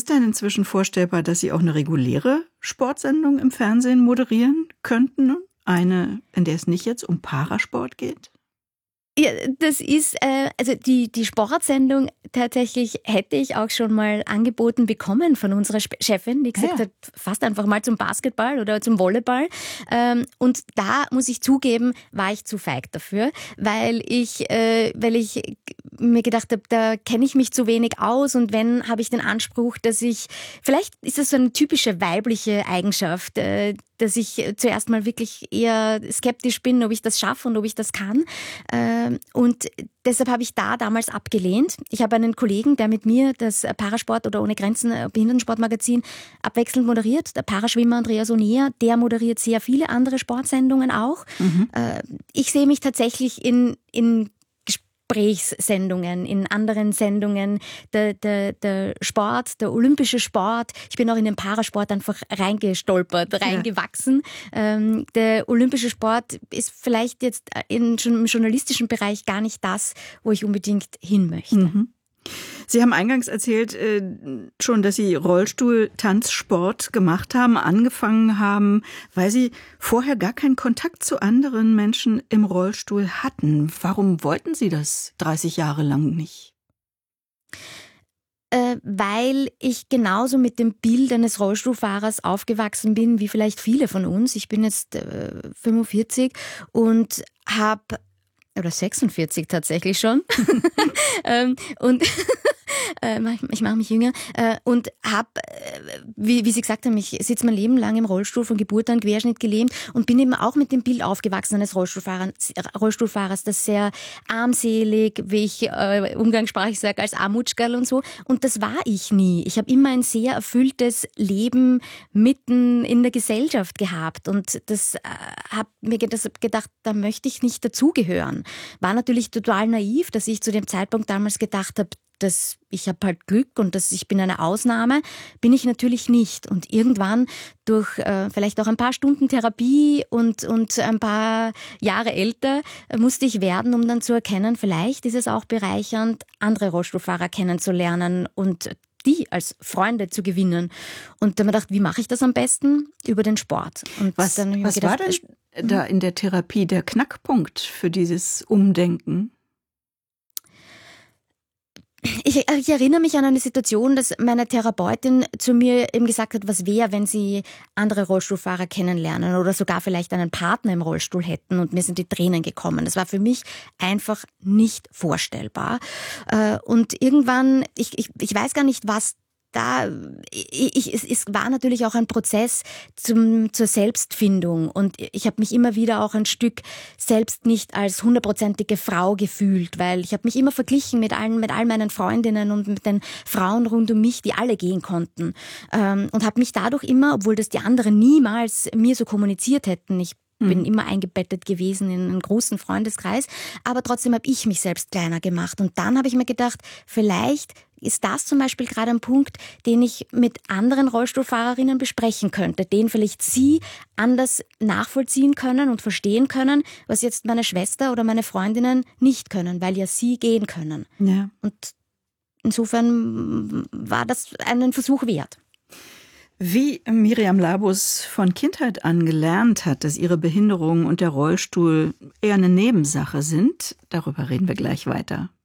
es denn inzwischen vorstellbar, dass Sie auch eine reguläre Sportsendung im Fernsehen moderieren könnten? Eine, in der es nicht jetzt um Parasport geht? Ja, das ist, also die Sportsendung tatsächlich hätte ich auch schon mal angeboten bekommen von unserer Chefin, die gesagt hat, fast einfach mal zum Basketball oder zum Volleyball. Und da muss ich zugeben, war ich zu feig dafür, weil ich mir gedacht habe, da kenne ich mich zu wenig aus und wenn, habe ich den Anspruch, dass ich, vielleicht ist das so eine typische weibliche Eigenschaft, dass ich zuerst mal wirklich eher skeptisch bin, ob ich das schaffe und ob ich das kann. Und deshalb habe ich da damals abgelehnt. Ich habe einen Kollegen, der mit mir das Parasport oder Ohne Grenzen Behindertensportmagazin abwechselnd moderiert. Der Paraschwimmer Andreas Onea, der moderiert sehr viele andere Sportsendungen auch. Ich sehe mich tatsächlich in Gesprächssendungen, in anderen Sendungen, der Sport, der olympische Sport. Ich bin auch in den Parasport einfach reingestolpert, reingewachsen. Der olympische Sport ist vielleicht jetzt im journalistischen Bereich gar nicht das, wo ich unbedingt hin möchte. Sie haben eingangs erzählt schon, dass Sie Rollstuhl-Tanzsport gemacht haben, angefangen haben, weil Sie vorher gar keinen Kontakt zu anderen Menschen im Rollstuhl hatten. Warum wollten Sie das 30 Jahre lang nicht? Weil ich genauso mit dem Bild eines Rollstuhlfahrers aufgewachsen bin, wie vielleicht viele von uns. Ich bin jetzt 45 und oder 46 tatsächlich schon. Und ich mache mich jünger und habe, wie Sie gesagt haben, ich sitze mein Leben lang im Rollstuhl, von Geburt an querschnitt gelähmt und bin eben auch mit dem Bild aufgewachsen eines Rollstuhlfahrers, das sehr armselig, wie ich umgangssprachlich sage, als Armutschgerl und so. Und das war ich nie. Ich habe immer ein sehr erfülltes Leben mitten in der Gesellschaft gehabt und das habe mir gedacht, da möchte ich nicht dazugehören. War natürlich total naiv, dass ich zu dem Zeitpunkt damals gedacht habe, dass ich habe halt Glück und dass ich bin eine Ausnahme, bin ich natürlich nicht. Und irgendwann durch vielleicht auch ein paar Stunden Therapie und ein paar Jahre älter musste ich werden, um dann zu erkennen, vielleicht ist es auch bereichernd, andere Rollstuhlfahrer kennenzulernen und die als Freunde zu gewinnen. Und dann habe ich gedacht, wie mache ich das am besten? Über den Sport. Und was war denn da in der Therapie der Knackpunkt für dieses Umdenken? Ich erinnere mich an eine Situation, dass meine Therapeutin zu mir eben gesagt hat, was wäre, wenn sie andere Rollstuhlfahrer kennenlernen oder sogar vielleicht einen Partner im Rollstuhl hätten und mir sind die Tränen gekommen. Das war für mich einfach nicht vorstellbar. Und irgendwann, ich weiß gar nicht, was es war natürlich auch ein Prozess zur Selbstfindung und ich habe mich immer wieder auch ein Stück selbst nicht als 100%ige Frau gefühlt, weil ich habe mich immer verglichen mit all meinen Freundinnen und mit den Frauen rund um mich, die alle gehen konnten und habe mich dadurch immer, obwohl das die anderen niemals mir so kommuniziert hätten, ich bin immer eingebettet gewesen in einen großen Freundeskreis, aber trotzdem habe ich mich selbst kleiner gemacht. Und dann habe ich mir gedacht, vielleicht ist das zum Beispiel gerade ein Punkt, den ich mit anderen Rollstuhlfahrerinnen besprechen könnte, den vielleicht sie anders nachvollziehen können und verstehen können, was jetzt meine Schwester oder meine Freundinnen nicht können, weil ja sie gehen können. Ja. Und insofern war das einen Versuch wert. Wie Miriam Labus von Kindheit an gelernt hat, dass ihre Behinderung und der Rollstuhl eher eine Nebensache sind, darüber reden wir gleich weiter.